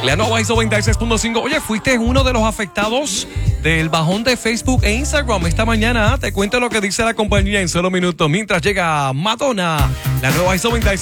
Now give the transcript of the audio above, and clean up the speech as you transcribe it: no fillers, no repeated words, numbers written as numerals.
La nueva ISO 96.5. Oye, fuiste uno de los afectados del bajón de Facebook e Instagram esta mañana. Te cuento lo que dice la compañía en solo minutos mientras llega Madonna. La nueva ISO 96.